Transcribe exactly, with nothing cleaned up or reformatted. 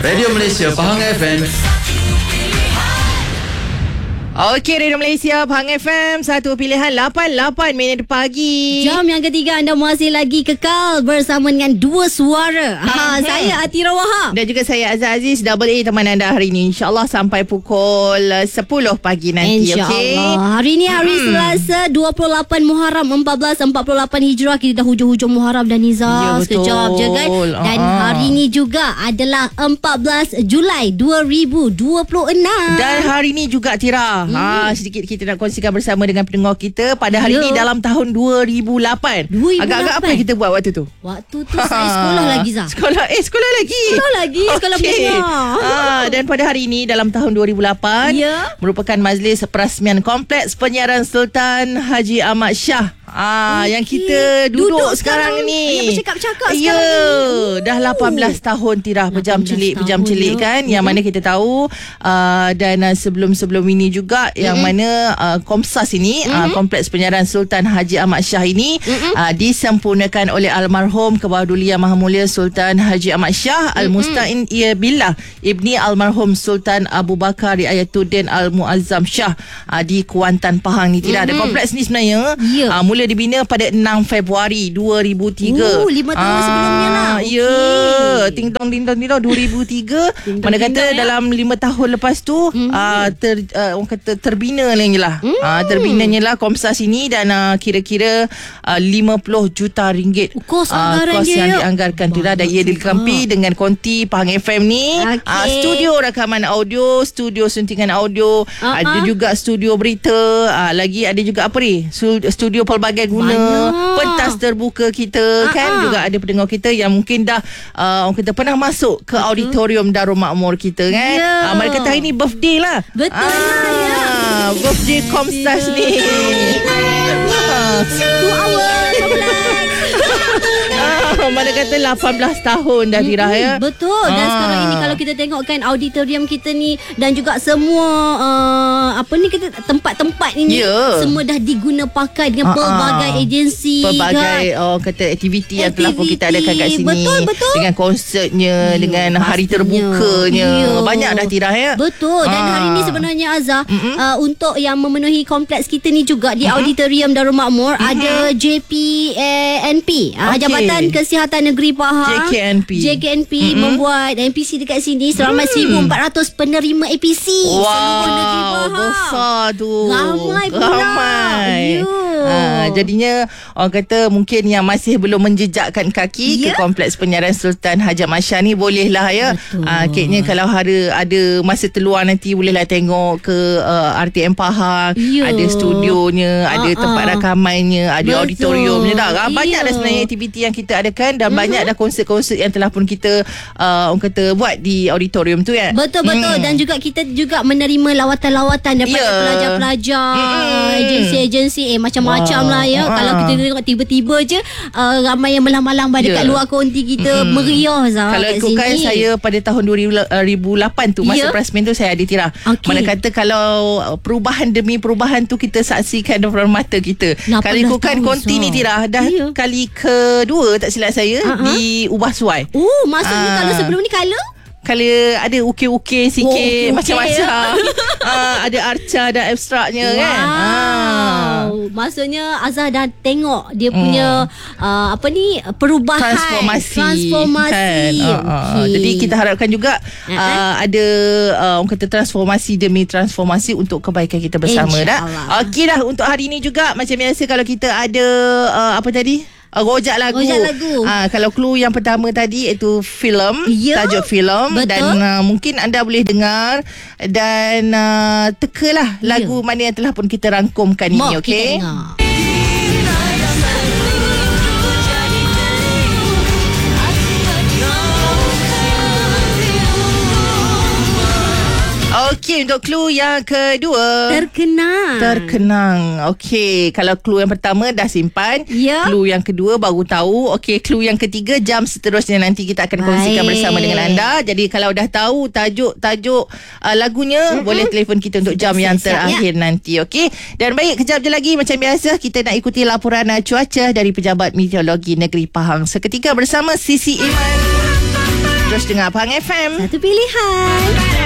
Radio Malaysia Pahang F M. Okey, Radio Malaysia Pahang F M, satu pilihan lapan lapan minit pagi. Jam yang ketiga anda masih lagi kekal bersama dengan dua suara. Ha, saya Atira Wahab Dan juga saya Azhar Aziz, Double A teman anda hari ini. InsyaAllah sampai pukul sepuluh pagi nanti. InsyaAllah okay? Hari ni hari hmm. Selasa dua puluh lapan Muharram seribu empat ratus empat puluh lapan Hijrah. Kita dah hujung-hujung Muharram dan Niza. Ya, sekejap je kan. Dan uh-huh. hari ni juga adalah empat belas Julai dua ribu dua puluh enam. Dan hari ni juga Tira, hmm. ha, sedikit kita nak kongsikan bersama dengan pendengar kita. Pada hari ya. ni dalam tahun dua ribu lapan. dua ribu lapan. Agak-agak apa yang kita buat waktu tu? Waktu tu saya sekolah lagi Zah. Sekolah eh sekolah lagi. Sekolah lagi, sekolah okay. menengah. Ha, dan pada hari ini dalam tahun dua ribu lapan ya. merupakan majlis perasmian Kompleks Penyiaran Sultan Haji Ahmad Shah. Ah, okay. Yang kita duduk, duduk sekarang, sekarang ni. Yang bercakap-cakap ya, sekarang ni. Dah lapan belas tahun Tirah pejam celik pejam celik kan, yang mana kita tahu uh, dan uh, sebelum-sebelum ini juga mm-hmm. yang mana uh, Komsas ini mm-hmm. uh, Kompleks Penyiaran Sultan Haji Ahmad Shah ini mm-hmm. uh, disempurnakan oleh almarhum Kebahadulian Yang Maha Mulia Sultan Haji Ahmad Shah mm-hmm. Al-Musta'in Ia Billah Ibni Almarhum Sultan Abu Bakar Riayatuddin Al-Muazzam Shah uh, di Kuantan Pahang ni Tirah. Mm-hmm. Dan kompleks ni sebenarnya yeah. uh, mula dibina pada enam Februari dua ribu tiga. Oh, lima tahun ah, sebelumnya lah. Ya, okay. ting tong ting tong ting tong dua ribu tiga. Mana kata ya? Dalam lima tahun lepas tu mm-hmm. uh, ter uh, orang kata terbina lagi lah. Mm. Uh, terbinanya lah Komsas ini dan uh, kira-kira uh, lima puluh juta ringgit kos, uh, kos yang ya? dianggarkan tu dah, dan ia dilengkapi dengan konti Pahang F M ni. Okay. Uh, studio rakaman audio, studio suntingan audio, uh-huh. ada juga studio berita, uh, lagi ada juga apa ni? Studio pelbagai guna, banyak. Pentas terbuka kita uh-huh. kan, juga ada pendengar kita yang mungkin dah uh, orang kata pernah masuk ke uh-huh. auditorium Darul Makmur kita kan. Yeah. Uh, mereka kata hari ni birthday lah. Betul ah, lah ya. Birthday Komsas ni. Two hours mana kata lapan belas tahun dah Tirah ya. Betul. Dan ah. sekarang ini kalau kita tengokkan auditorium kita ni dan juga semua uh, apa ni kita tempat-tempat ini yeah. semua dah diguna pakai dengan ah, pelbagai ah. agensi, pelbagai kan? oh kata aktiviti yang telah pun kita adakan kat sini. Betul, betul. Dengan konsertnya, yeah, dengan pastinya. Hari terbukanya. Yeah. Banyak dah Tirah ya. Betul. Dan ah. hari ni sebenarnya Azhar uh, untuk yang memenuhi kompleks kita ni juga di mm-hmm. auditorium Darul Makmur mm-hmm. ada J P N P, uh, okay. Jabatan Kesihatan Negeri Pahang, J K N P, J K N P mm-hmm. membuat M P C dekat sini selama mm. seribu empat ratus penerima A P C. Wow, besar tu. Ramai pula. Ramai. Ha, jadinya orang kata mungkin yang masih belum menjejakkan kaki yeah. ke Kompleks Penyiaran Sultan Haji Ahmad Shah ni bolehlah ya. Ha, keknya kalau ada ada masa terluar nanti bolehlah tengok ke uh, R T M Pahang, yeah. ada studionya, ada uh-uh. tempat rakamannya, ada betul. Auditoriumnya dah. Ha, banyak yeah. dah sebenarnya aktiviti yang kita adakan dan mm-hmm. banyak dah konsert-konsert yang telah pun kita uh, orang kata buat di auditorium tu ya. Betul-betul. Hmm. Dan juga kita juga menerima lawatan-lawatan daripada yeah. pelajar-pelajar, mm-hmm. agensi-agensi eh macam-macam wow. lah ya. Uh. Kalau kita tengok tiba-tiba je uh, ramai yang malang-malang yeah. dekat luar konti kita mm-hmm. meriah Zah. Kalau ikutkan saya pada tahun dua ribu lapan tu masa yeah. prasmin tu saya ada Tirah. Okay. Mana kata kalau perubahan demi perubahan tu kita saksikan depan mata kita. Kalau ikutkan konti ni Tirah dah yeah. kali kedua tak silap saya uh-huh. diubah suai. Oh, maksudnya uh. kalau sebelum ni colour kalau ada ukir-ukir sikit, oh, okay, macam-macam. okay. uh, ada arca dan abstraknya wow. kan. Uh. Maksudnya Azhar dah tengok dia punya mm. uh, apa ni perubahan, transformasi. Transformasi. Kan? Uh, uh. Okay. Jadi kita harapkan juga uh-huh. uh, ada uh, orang kata transformasi demi transformasi untuk kebaikan kita bersama dah. Okey dah, untuk hari ini juga macam biasa kalau kita ada uh, apa tadi? Uh, rojak lagu, rojak lagu. Uh, kalau clue yang pertama tadi itu filem, ya, tajuk filem dan uh, mungkin anda boleh dengar dan uh, tekalah ya. lagu mana yang telah pun kita rangkumkan ini, okey. Okey, untuk clue yang kedua, Terkenang. Terkenang. Okey, kalau clue yang pertama dah simpan, ya. Clue yang kedua baru tahu. Okey, clue yang ketiga jam seterusnya nanti kita akan kongsikan Baik. bersama dengan anda. Jadi kalau dah tahu tajuk-tajuk uh, lagunya, mm-hmm. boleh telefon kita untuk jam yang terakhir ya. nanti. Okey. Dan baik, kejap je lagi macam biasa kita nak ikuti laporan uh, cuaca dari Pejabat Meteorologi Negeri Pahang seketika bersama Sisi Iman. Terus dengar Pahang F M. Satu pilihan.